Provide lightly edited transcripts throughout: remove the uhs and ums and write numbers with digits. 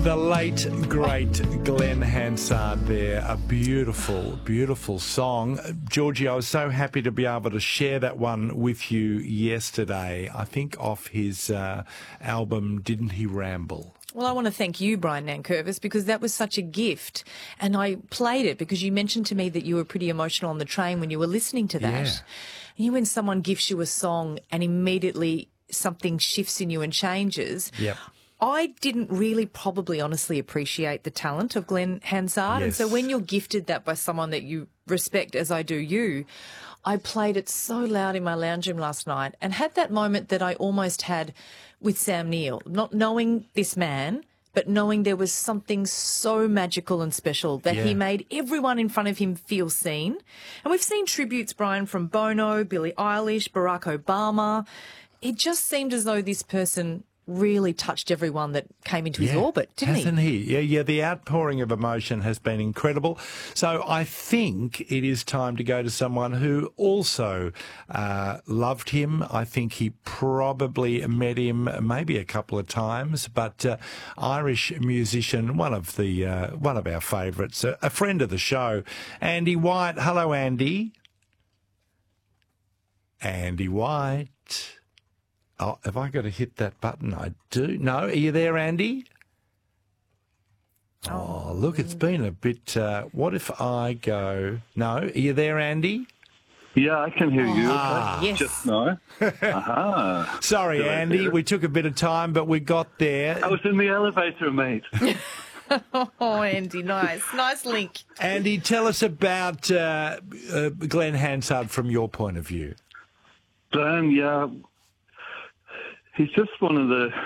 The late, great Glenn Hansard there. A beautiful, beautiful song. Georgie, I was so happy to be able to share that one with you yesterday. I think off his album, Didn't He Ramble? Well, I want to thank you, Brian Nankervis, because that was such a gift. And I played it because you mentioned to me that you were pretty emotional on the train when you were listening to that. Yeah. You know, when someone gives you a song and immediately something shifts in you and changes. Yep. I didn't really probably honestly appreciate the talent of Glenn Hansard. And Yes. so when you're gifted that by someone that you respect, as I do you, I played it so loud in my lounge room last night and had that moment that I almost had with Sam Neill, not knowing this man, but knowing there was something so magical and special that he made everyone in front of him feel seen. And we've seen tributes, Brian, from Bono, Billie Eilish, Barack Obama. It just seemed as though this person really touched everyone that came into his orbit, didn't Hasn't he? Yeah, the outpouring of emotion has been incredible. So I think it is time to go to someone who also loved him. I think he probably met him maybe a couple of times, but Irish musician, one of our favourites, a friend of the show, Andy White. Hello, Andy. Andy White. Oh, have I got to hit that button? I do. No, are you there, Andy? Oh, look, it's been a bit... what if I go... No, are you there, Andy? Yeah, I can hear you. Yes. Just now. Aha. Sorry, Good Andy, idea. we took a bit of time, but we got there. I was in the elevator, mate. Oh, Andy, nice. Nice link. Andy, tell us about Glenn Hansard from your point of view. Glenn, yeah, he's just one of the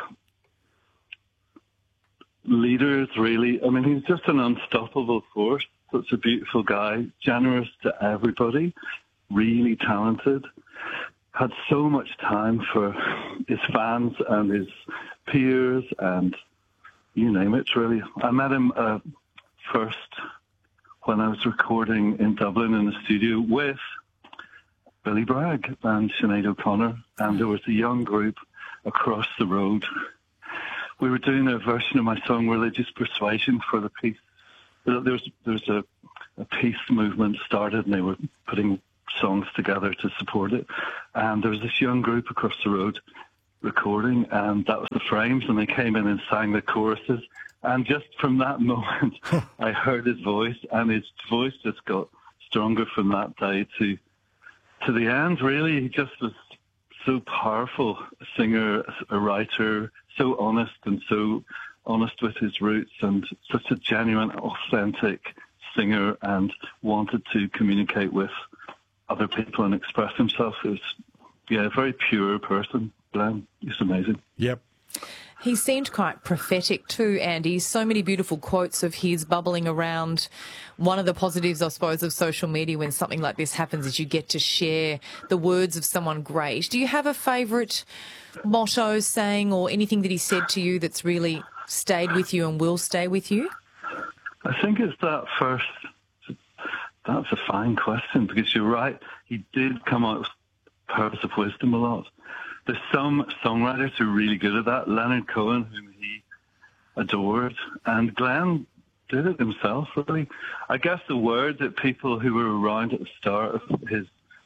leaders, really. I mean, he's just an unstoppable force. Such a beautiful guy, generous to everybody, really talented. Had so much time for his fans and his peers and you name it, really. I met him first when I was recording in Dublin in the studio with Billy Bragg and Sinead O'Connor, and there was a young group across the road. We were doing a version of my song Religious Persuasion for the peace. There was a peace movement started, and they were putting songs together to support it. And there was this young group across the road recording, and that was the Frames, and they came in and sang the choruses. And just from that moment, I heard his voice, and his voice just got stronger from that day to the end, really. He just was so powerful, a singer, a writer, so honest with his roots, and such a genuine, authentic singer, and wanted to communicate with other people and express himself. It was, a very pure person, Glenn. He's amazing. Yep. He seemed quite prophetic too, Andy. So many beautiful quotes of his bubbling around. One of the positives, I suppose, of social media when something like this happens is you get to share the words of someone great. Do you have a favourite motto, saying, or anything that he said to you that's really stayed with you and will stay with you? I think it's that first. That's a fine question, because you're right. He did come out with pearls of wisdom a lot. There's some songwriters who are really good at that. Leonard Cohen, whom he adored, and Glenn did it himself, really. I guess the word that people who were around at the start of his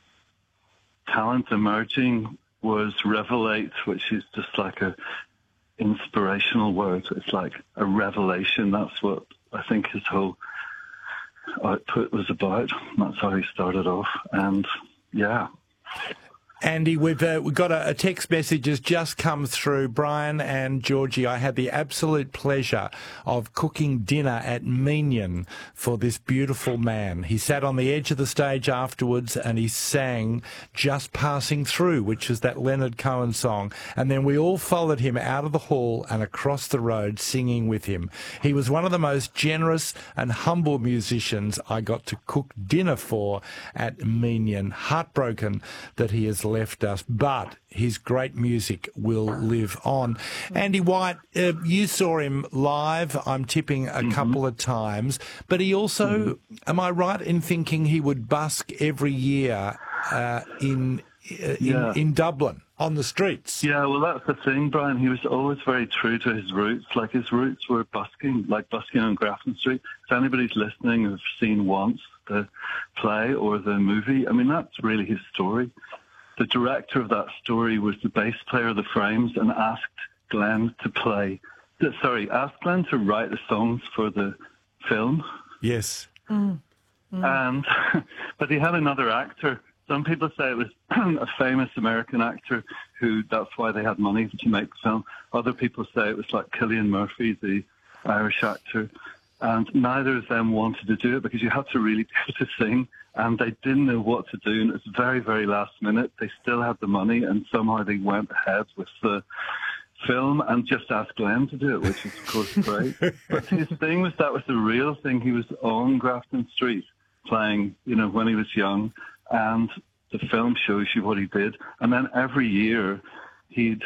talent emerging was revelate, which is just like a inspirational word. It's like a revelation. That's what I think his whole output was about. That's how he started off. And, yeah. Andy, we've got a text message has just come through. Brian and Georgie, I had the absolute pleasure of cooking dinner at Menion for this beautiful man. He sat on the edge of the stage afterwards and he sang Just Passing Through, which is that Leonard Cohen song. And then we all followed him out of the hall and across the road singing with him. He was one of the most generous and humble musicians I got to cook dinner for at Menion. Heartbroken that he has left us, but his great music will live on. Andy White, you saw him live, I'm tipping, a couple of times, but he also, am I right in thinking he would busk every year in in Dublin on the streets. Yeah, well, that's the thing, Brian. He was always very true to his roots. Like, his roots were busking, like busking on Grafton Street. If anybody's listening who've seen once the play or the movie, I mean, that's really his story. The director of that story was the bass player of the Frames and asked Glenn to write the songs for the film. Yes. And but he had another actor. Some people say it was a famous American actor who that's why they had money to make the film. Other people say it was like Cillian Murphy, the Irish actor. And neither of them wanted to do it because you had to really be able to sing, and they didn't know what to do. And it was very, very last minute. They still had the money, and somehow they went ahead with the film and just asked Glenn to do it, which is, of course, great. But his thing was that was the real thing. He was on Grafton Street playing, when he was young, and the film shows you what he did. And then every year he'd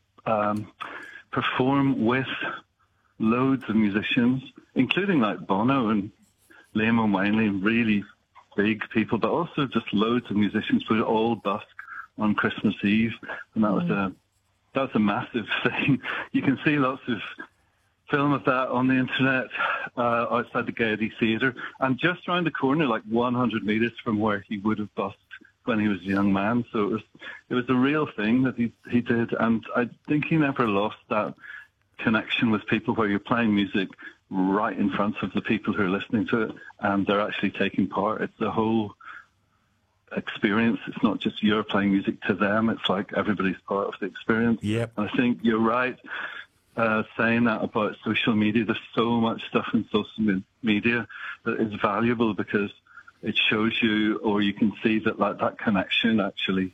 perform with loads of musicians, including like Bono and Liam O'Malley, really big people, but also just loads of musicians would all busk on Christmas Eve, and that was a massive thing. You can see lots of film of that on the internet outside the Gaiety Theatre, and just around the corner, like 100 metres from where he would have busked when he was a young man. So it was a real thing that he did, and I think he never lost that connection with people where you're playing music right in front of the people who are listening to it, and they're actually taking part. It's the whole experience. It's not just you're playing music to them. It's like everybody's part of the experience. Yep. And I think you're right saying that about social media. There's so much stuff in social media that is valuable because it shows you, or you can see that like that connection actually,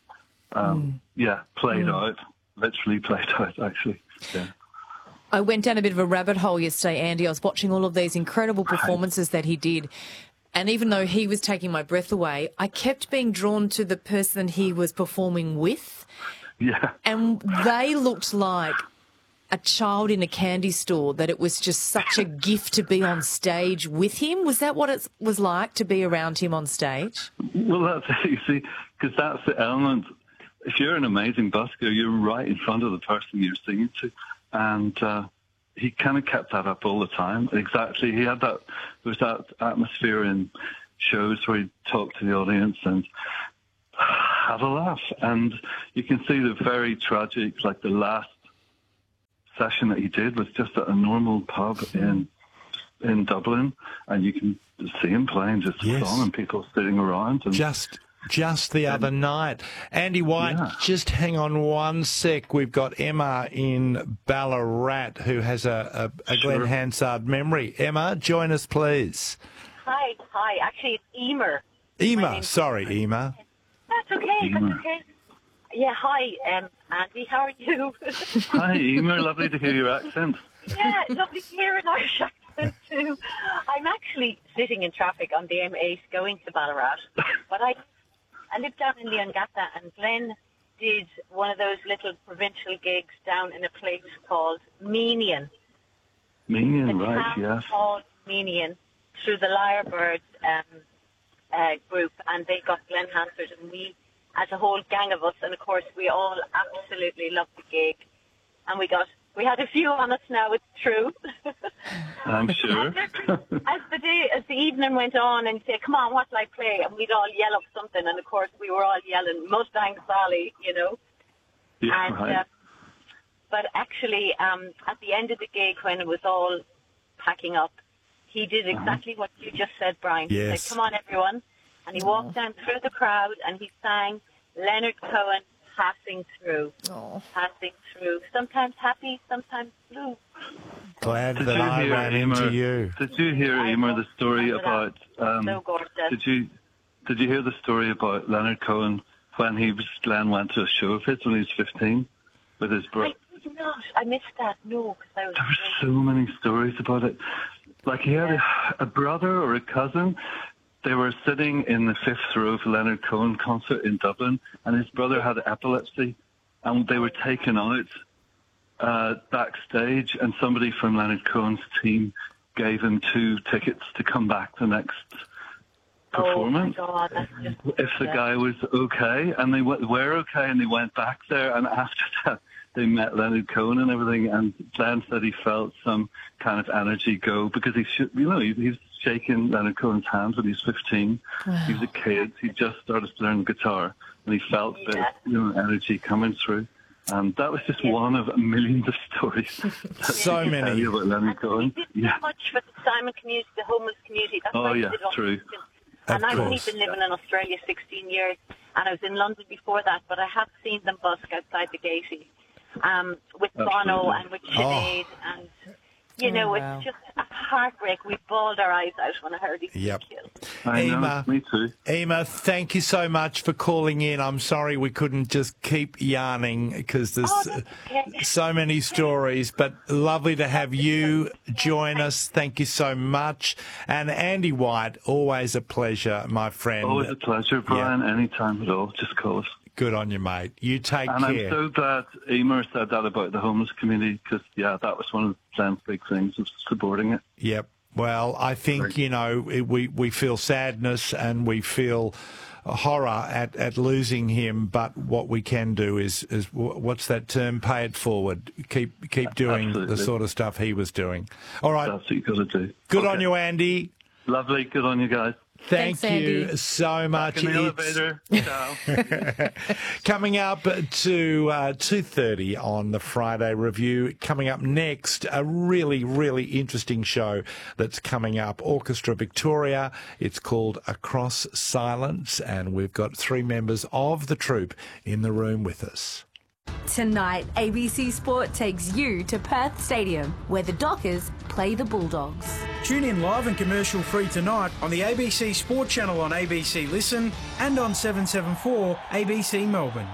played out, literally played out actually. Yeah. I went down a bit of a rabbit hole yesterday, Andy. I was watching all of these incredible performances that he did. And even though he was taking my breath away, I kept being drawn to the person he was performing with. Yeah. And they looked like a child in a candy store, that it was just such a gift to be on stage with him. Was that what it was like to be around him on stage? Well, that's it, you see, because that's the element. If you're an amazing busker, you're right in front of the person you're singing to. And he kind of kept that up all the time. Exactly. He had that, there was that atmosphere in shows where he talked to the audience and had a laugh. And you can see the very tragic, like the last session that he did was just at a normal pub in Dublin. And you can see him playing just a song and people sitting around. And Just the other night. Andy White, just hang on one sec. We've got Emma in Ballarat who has a Glenn Hansard memory. Emma, join us, please. Hi. Actually, it's Emer. Ema, sorry, Ema. That's okay. That's okay. Yeah, hi, Andy. How are you? Hi, Emer. Lovely to hear your accent. Yeah, lovely to hear an Irish accent too. I'm actually sitting in traffic on the M8 going to Ballarat, but I lived down in Leongatha, and Glenn did one of those little provincial gigs down in a place called Meenian. Meenian, right, yes. Called Meenian through the Lyrebirds group, and they got Glenn Hansard, and we, as a whole gang of us, and of course we all absolutely loved the gig, and we had a few on us now, it's true. I'm sure. As the evening went on, and say, come on, what'll I play? And we'd all yell up something, and of course we were all yelling Mustang Sally, Yeah, right. But actually, at the end of the gig, when it was all packing up, he did exactly what you just said, Brian. Yes. He said, come on, everyone. And he walked down through the crowd, and he sang Leonard Cohen, Passing Through. Passing Through. Sometimes happy, sometimes blue. Glad that I ran into you. Did you hear, Emer, the story about... so gorgeous. Did you hear the story about Leonard Cohen when Glenn went to a show of his when he was 15 with his brother? I did not. I missed that. No, because I was... There were so many stories about it. Like he had a brother or a cousin. They were sitting in the fifth row of a Leonard Cohen concert in Dublin, and his brother had epilepsy, and they were taken out backstage, and somebody from Leonard Cohen's team gave him 2 tickets to come back the next performance. Oh, my God, that's just... If the guy was okay, and they were okay, and they went back there, and after that, they met Leonard Cohen and everything, and Glenn said he felt some kind of energy go, because he was shaking Leonard Cohen's hands when he was 15. Wow. He was a kid. He just started to learn guitar, and he felt the energy coming through. And that was just one of millions of stories. So many. About Leonard Cohen. He did so much for the Simon community, the homeless community. That's why he did all true. And I've only been living in Australia 16 years, and I was in London before that, but I have seen them busk outside the Gaiety with Bono and with Sinead, and it's just a heartbreak. We bawled our eyes out when I heard he's been killed. I know, me too. Emma, thank you so much for calling in. I'm sorry we couldn't just keep yarning because there's so many stories, but lovely to have you join us. Thank you so much. And Andy White, always a pleasure, my friend. Always a pleasure, Brian. Anytime at all, just call us. Good on you, mate. You take care. And I'm so glad Emer said that about the homeless community, because, that was one of Glenn's big things, was supporting it. Yep. Well, I think, we feel sadness and we feel horror at losing him, but what we can do is what's that term? Pay it forward. Keep doing the sort of stuff he was doing. All right. That's what you've got to do. Good on you, Andy. Lovely. Good on you guys. Thanks, you Andy. so much. In the elevator. Ciao. Coming up to 2:30 on the Friday Review. Coming up next, a really, really interesting show that's coming up. Orchestra Victoria. It's called Across Silence, and we've got 3 members of the troupe in the room with us. Tonight, ABC Sport takes you to Perth Stadium, where the Dockers play the Bulldogs. Tune in live and commercial free tonight on the ABC Sport channel on ABC Listen and on 774 ABC Melbourne.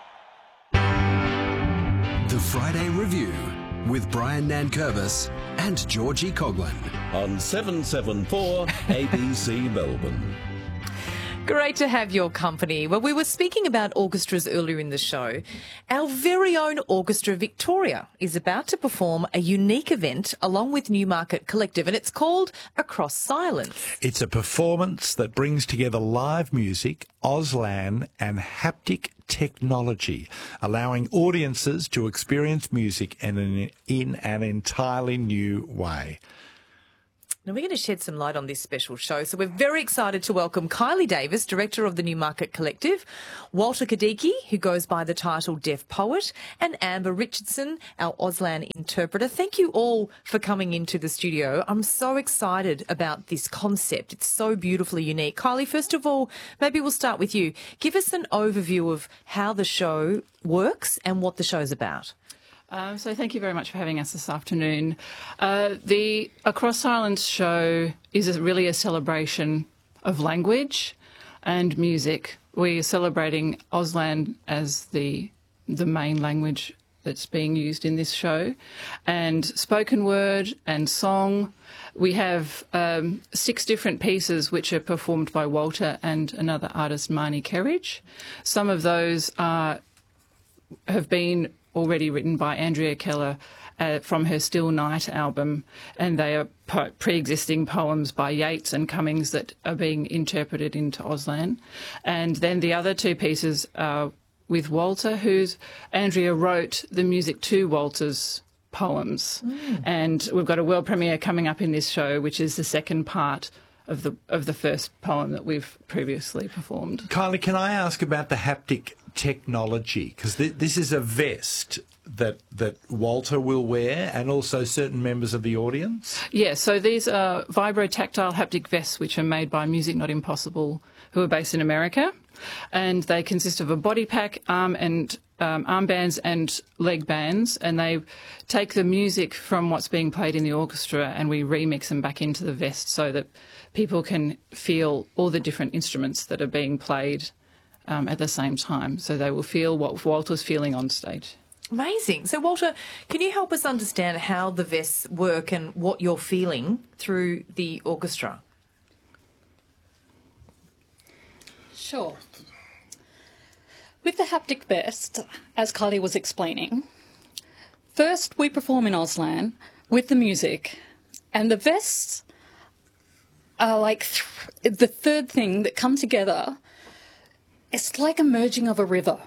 The Friday Review with Brian Nankervis and Georgie Coughlin on 774 ABC Melbourne. Great to have your company. Well, we were speaking about orchestras earlier in the show. Our very own Orchestra Victoria is about to perform a unique event along with Newmarket Collective, and it's called Across Silence. It's a performance that brings together live music, Auslan and haptic technology, allowing audiences to experience music in an entirely new way. Now, we're going to shed some light on this special show. So we're very excited to welcome Kylie Davis, Director of the Newmarket Collective, Walter Kadiki, who goes by the title Deaf Poet, and Amber Richardson, our Auslan interpreter. Thank you all for coming into the studio. I'm so excited about this concept. It's so beautifully unique. Kylie, first of all, maybe we'll start with you. Give us an overview of how the show works and what the show's about. So thank you very much for having us this afternoon. The Across Silence show is really a celebration of language and music. We're celebrating Auslan as the main language that's being used in this show, and spoken word and song. We have 6 different pieces which are performed by Walter and another artist, Marnie Kerridge. Some of those have been already written by Andrea Keller from her Still Night album, and they are pre-existing poems by Yeats and Cummings that are being interpreted into Auslan. And then the other 2 pieces are with Walter, Andrea wrote the music to Walter's poems. And we've got a world premiere coming up in this show, which is the second part of the first poem that we've previously performed. Kylie, can I ask about the haptic technology? Because this is a vest that Walter will wear, and also certain members of the audience? Yeah, so these are vibro-tactile haptic vests which are made by Music Not Impossible, who are based in America, and they consist of a body pack, armbands and leg bands, and they take the music from what's being played in the orchestra and we remix them back into the vest so that people can feel all the different instruments that are being played at the same time, so they will feel what Walter's feeling on stage. Amazing. So, Walter, can you help us understand how the vests work and what you're feeling through the orchestra? Sure. With the haptic vest, as Kylie was explaining, first we perform in Auslan with the music, and the vests are like the third thing that come together. It's like a merging of a river.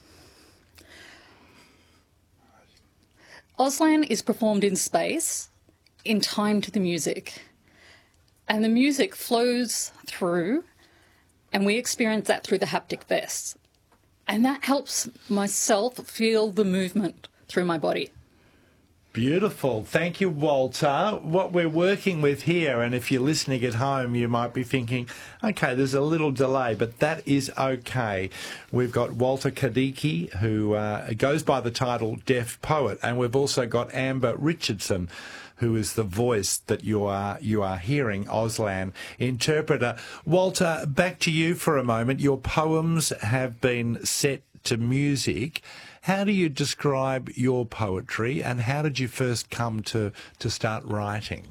Auslan is performed in space, in time to the music. And the music flows through, and we experience that through the haptic vests. And that helps myself feel the movement through my body. Beautiful. Thank you, Walter. What we're working with here, and if you're listening at home, you might be thinking, okay, there's a little delay, but that is okay. We've got Walter Kadicki, who goes by the title Deaf Poet, and we've also got Amber Richardson, who is the voice that you are hearing, Auslan interpreter. Walter, back to you for a moment. Your poems have been set to music. How do you describe your poetry, and how did you first come to start writing?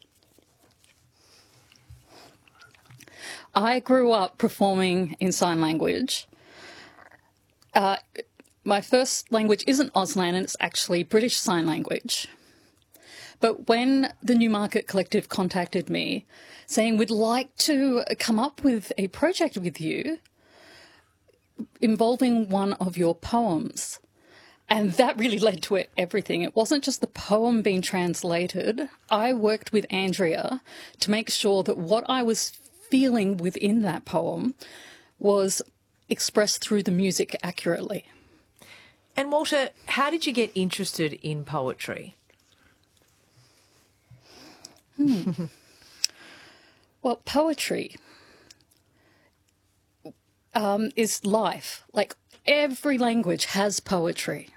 I grew up performing in sign language. My first language isn't Auslan, and it's actually British Sign Language. But when the Newmarket Collective contacted me saying, we'd like to come up with a project with you involving one of your poems. And that really led to everything. It wasn't just the poem being translated. I worked with Andrea to make sure that what I was feeling within that poem was expressed through the music accurately. And Walter, how did you get interested in poetry? Well, poetry is life. Like, every language has poetry.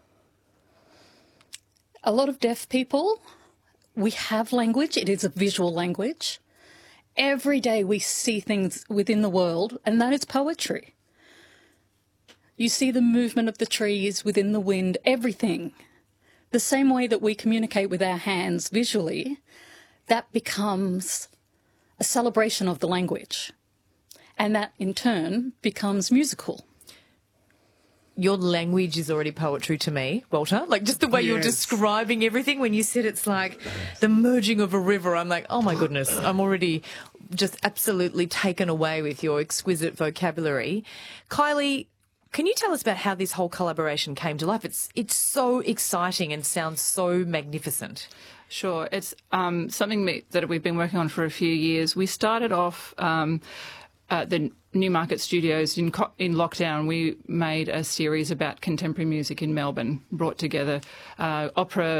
A lot of deaf people, we have language. It is a visual language. Every day we see things within the world, and that is poetry. You see the movement of the trees within the wind, everything. The same way that we communicate with our hands visually, that becomes a celebration of the language. And that, in turn, becomes musical. Your language is already poetry to me, Walter. Like, just the way you're describing everything. When you said it's like the merging of a river, I'm like, oh my goodness, I'm already just absolutely taken away with your exquisite vocabulary. Kylie, can you tell us about how this whole collaboration came to life? It's so exciting and sounds so magnificent. Sure. It's something that we've been working on for a few years. We started off at the Newmarket Studios in lockdown. We made a series about contemporary music in Melbourne, brought together opera